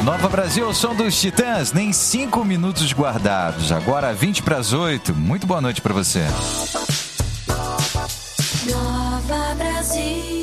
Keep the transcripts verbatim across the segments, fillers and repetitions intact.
Nova Brasil, o som dos Titãs, nem cinco minutos guardados. Agora vinte para as oito. Muito boa noite para você. Nova Brasil.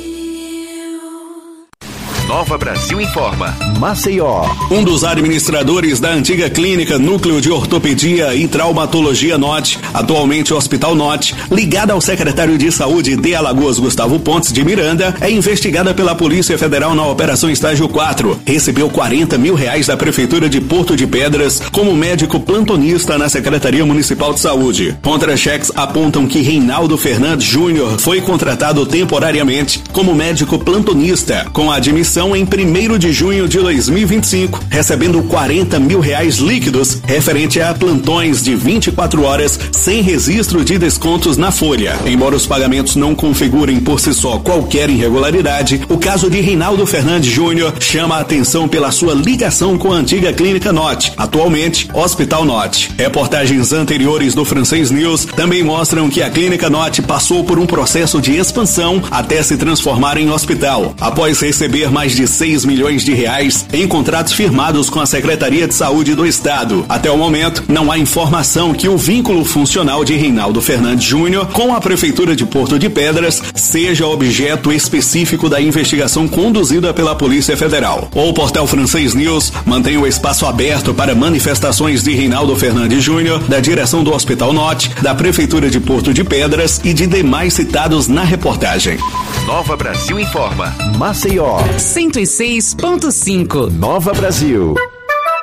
Nova Brasil informa. Maceió. Um dos administradores da antiga clínica Núcleo de Ortopedia e Traumatologia Norte, atualmente Hospital Norte, ligada ao secretário de Saúde de Alagoas, Gustavo Pontes de Miranda, é investigada pela Polícia Federal na Operação Estágio quatro. Recebeu quarenta mil reais da Prefeitura de Porto de Pedras como médico plantonista na Secretaria Municipal de Saúde. Contra-cheques apontam que Reinaldo Fernandes Júnior foi contratado temporariamente como médico plantonista, com a admissão em primeiro de junho de dois mil e vinte e cinco, recebendo quarenta mil reais líquidos referente a plantões de vinte e quatro horas sem registro de descontos na folha. Embora os pagamentos não configurem por si só qualquer irregularidade, o caso de Reinaldo Fernandes Júnior chama a atenção pela sua ligação com a antiga Clínica Norte, atualmente Hospital Norte. Reportagens anteriores do Francês News também mostram que a Clínica Norte passou por um processo de expansão até se transformar em hospital, após receber mais de seis milhões de reais em contratos firmados com a Secretaria de Saúde do Estado. Até o momento, não há informação que o vínculo funcional de Reinaldo Fernandes Júnior com a Prefeitura de Porto de Pedras seja objeto específico da investigação conduzida pela Polícia Federal. O portal Francês News mantém o espaço aberto para manifestações de Reinaldo Fernandes Júnior, da direção do Hospital Norte, da Prefeitura de Porto de Pedras e de demais citados na reportagem. Nova Brasil informa. Maceió. cento e seis ponto cinco. Nova Brasil.